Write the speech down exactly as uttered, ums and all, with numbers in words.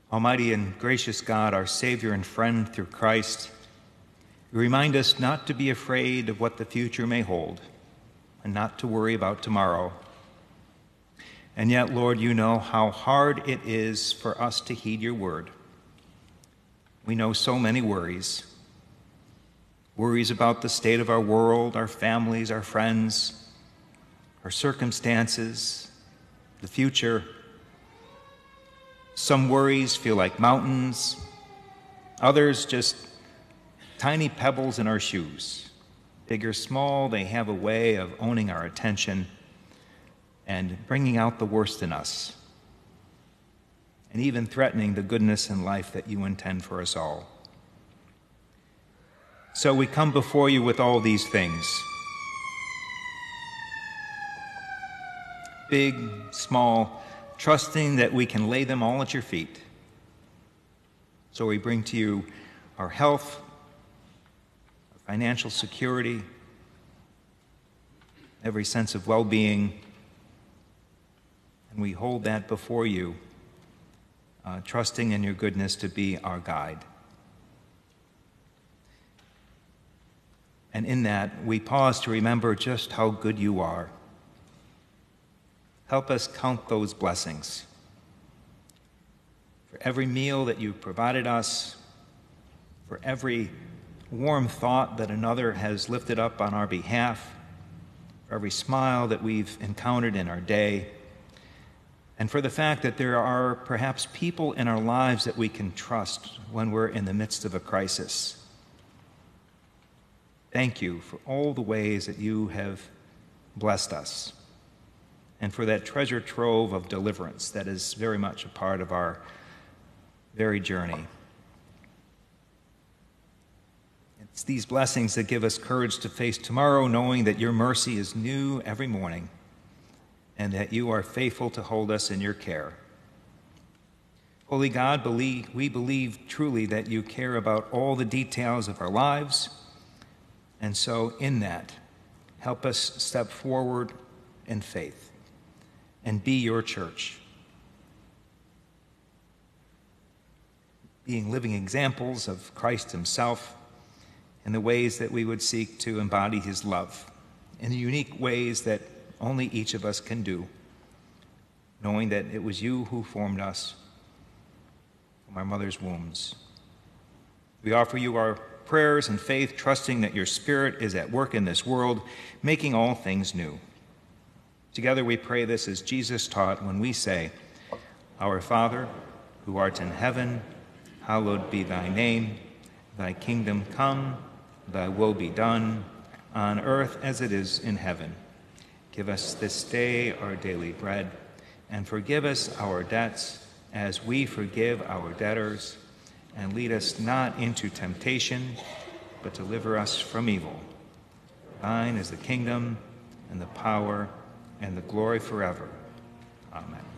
Almighty and gracious God, our Savior and friend through Christ, you remind us not to be afraid of what the future may hold and not to worry about tomorrow. And yet, Lord, you know how hard it is for us to heed your word. We know so many worries. Worries about the state of our world, our families, our friends, our circumstances, the future. Some worries feel like mountains, others just tiny pebbles in our shoes. Big or small, they have a way of owning our attention and bringing out the worst in us, and even threatening the goodness and life that you intend for us all. So we come before you with all these things, big, small, trusting that we can lay them all at your feet. So we bring to you our health, our financial security, every sense of well-being, and we hold that before you, uh, trusting in your goodness to be our guide. And in that, we pause to remember just how good you are. Help us count those blessings. For every meal that you've provided us, for every warm thought that another has lifted up on our behalf, for every smile that we've encountered in our day, and for the fact that there are perhaps people in our lives that we can trust when we're in the midst of a crisis. Thank you for all the ways that you have blessed us, and for that treasure trove of deliverance that is very much a part of our very journey. It's these blessings that give us courage to face tomorrow, knowing that your mercy is new every morning and that you are faithful to hold us in your care. Holy God, believe, we believe truly that you care about all the details of our lives, and so in that, help us step forward in faith and be your church, being living examples of Christ himself in the ways that we would seek to embody his love, in the unique ways that only each of us can do, knowing that it was you who formed us from our mother's wombs. We offer you our prayers and faith, trusting that your Spirit is at work in this world, making all things new. Together we pray this as Jesus taught when we say, Our Father, who art in heaven, hallowed be thy name. Thy kingdom come, thy will be done, on earth as it is in heaven. Give us this day our daily bread, and forgive us our debts as we forgive our debtors. And lead us not into temptation, but deliver us from evil. Thine is the kingdom, and the power, and the glory forever. Amen.